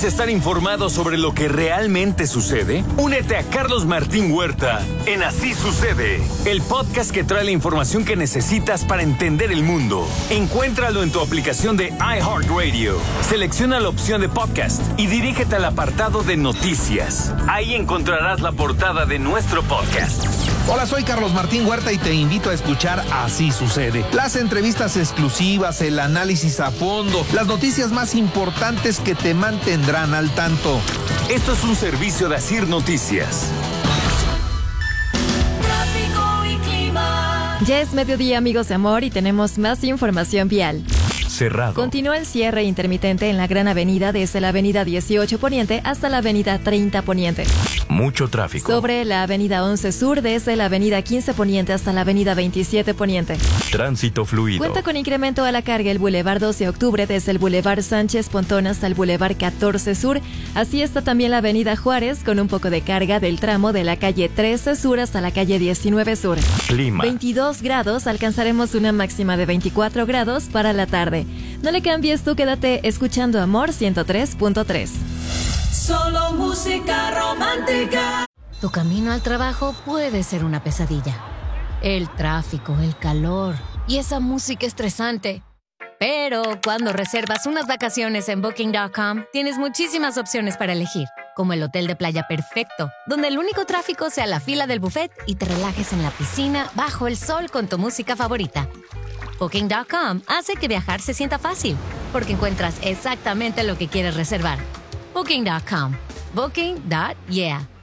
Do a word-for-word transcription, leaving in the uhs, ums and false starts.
¿Quieres estar informado sobre lo que realmente sucede? Únete a Carlos Martín Huerta en Así Sucede, el podcast que trae la información que necesitas para entender el mundo. Encuéntralo en tu aplicación de iHeartRadio. Selecciona la opción de podcast y dirígete al apartado de noticias. Ahí encontrarás la portada de nuestro podcast. Hola, soy Carlos Martín Huerta y te invito a escuchar Así Sucede. Las entrevistas exclusivas, el análisis a fondo, las noticias más importantes que te mantendrán al tanto. Esto es un servicio de Asir Noticias. Tráfico y clima. Ya es mediodía, amigos de amor, y tenemos más información vial. Cerrado. Continúa el cierre intermitente en la Gran Avenida desde la Avenida dieciocho Poniente hasta la Avenida treinta Poniente. Mucho tráfico. Sobre la Avenida once Sur desde la Avenida quince Poniente hasta la Avenida veintisiete Poniente. Tránsito fluido. Cuenta con incremento a la carga el Boulevard doce de Octubre desde el Boulevard Sánchez Pontón hasta el Boulevard catorce Sur. Así está también la Avenida Juárez con un poco de carga del tramo de la calle trece Sur hasta la calle diecinueve Sur. Clima. veintidós grados, alcanzaremos una máxima de veinticuatro grados para la tarde. No le cambies, tú quédate escuchando Amor ciento tres punto tres. Solo música romántica. Tu camino al trabajo puede ser una pesadilla. El tráfico, el calor y esa música estresante. Pero cuando reservas unas vacaciones en Booking punto com, tienes muchísimas opciones para elegir, como el hotel de playa perfecto, donde el único tráfico sea la fila del buffet y te relajes en la piscina bajo el sol con tu música favorita. Booking punto com hace que viajar se sienta fácil, porque encuentras exactamente lo que quieres reservar. Booking punto com. Booking. Yeah.